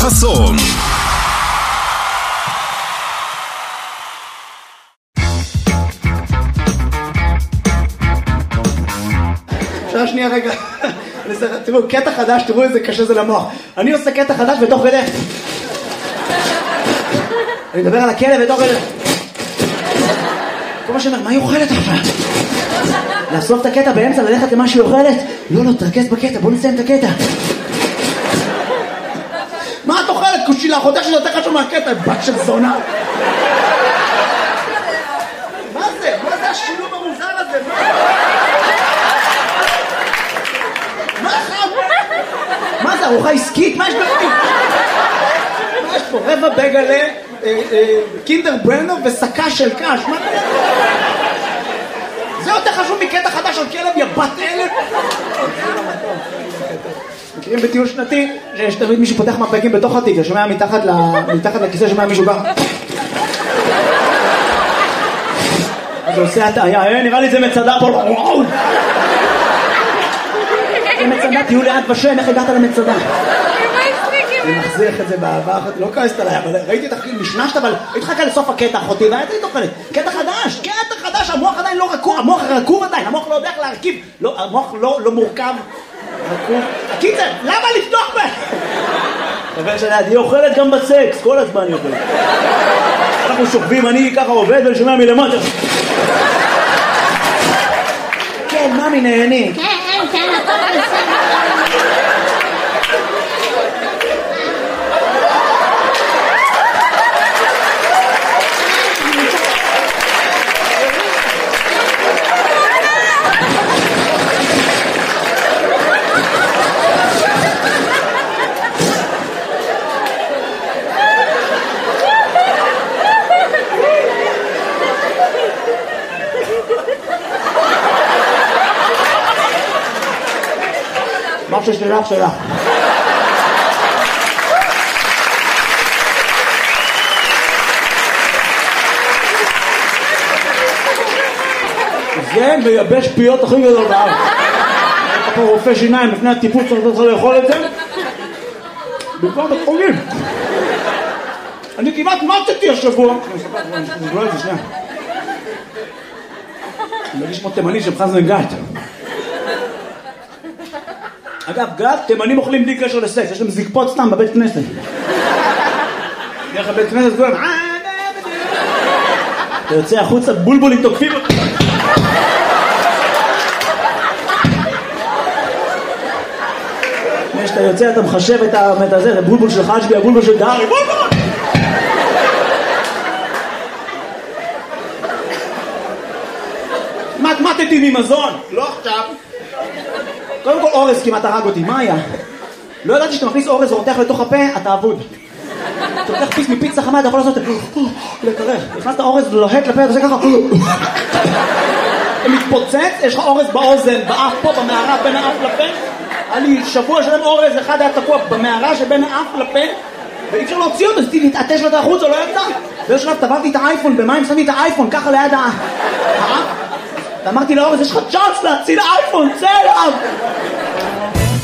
חסון. שנייה רגע, תראו, קטע חדש, תראו איזה קשה זה למוח. אני עושה קטע חדש ותוך כדי אני מדבר על הכלב ותוך כדי כל מה שאומר, מה היא אוכלת עכשיו? לאסוף את הקטע באמצע, ללכת למה שהיא אוכלת? לא, תרכז בקטע, בוא נסיים את הקטע. מה את אוכלת? קושילה, חודש שזה יותר חשוב מהקטע, בת של זונה. מה זה? מה זה השילוב המוזר הזה? מה זה, ארוחה עסקית? מה יש בפנים? מה יש פה? רבע בגלה, קינדר ברנר וסקה של קש. מה קרה? זה יותר חשוב מקטע חדש על כלב, יא בת אלף. מכירים בטיול שנתי שיש תמיד מישהו פותח מפקים בתוך התיק, ששומע מתחת לכיסא, שומע מישהו בא. אז הוא עושה הטעיה, נראה לי זה מצדה פה. וואו! מצדה, תהיו לאט בשם, איך הגעת למצדה? אני מחזיח את זה באהבה, לא כעסת עליי, אבל ראיתי את החכים, נשנשת, אבל התחכה לסוף הקטע אחותי, והייתה לי תוכלת, קטע חדש, המוח עדיין לא רקוב, המוח רקוב עדיין, המוח לא יודע איך להרכיב, המוח לא מורכב, רקוב, הקיצר, למה לפתוח בה? אבל שליד, היא אוכלת גם בסקס, כל הזמן היא אוכלת. אנחנו שוכבים, אני ככה עובד ואני שומע מלמטה. כן, ממי נהני. כן, הכל בסדר. מה ששלך שלך. זה מייבש פיות הכי גדול בארץ. אתה פה רופא שיניים לפני הטיפול צריך לאכול את זה במקום בית חולים. אני כמעט מתתי השבוע. אני אספר את זה שנייה. אני מרגיש כמו תימני של חזן גת. אגב, גת, תימנים אוכלים בלי קשר לסקס, יש להם זקפות סתם בבית כנסת. דרך הבית כנסת כולם, אתה יוצא החוצה, בולבולים תוקפים אותך. כשאתה יוצא אתה מחשב את הזה, את הבולבול של חג'בי, הבולבול של דהרי, בולבול! מתמטתי ממזון, לא עכשיו. קודם כל אורז כמעט הרג אותי, מה היה? לא ידעתי שאתה מכניס אורז ורותח לתוך הפה, אתה אבוד. אתה לוקח פיס מפיצה חמה, אתה יכול לעשות לקרח. נכנסת אורז לוהט לפה, אתה עושה ככה. אתה מתפוצץ, יש לך אורז באוזן, באף פה, במערה, בין האף לפה. היה לי שבוע שלם אורז, אחד היה תקוע במערה שבין האף לפה, ואי אפשר להוציא אותו, אז תתעטש לו את החוץ, או לא יצא. באיזשהו שלב טבעתי את האייפון, במים שמתי את האייפון, ככה ליד האף. ואמרתי לאורז, יש לך צ'אנס להציל האייפון, צא אליו!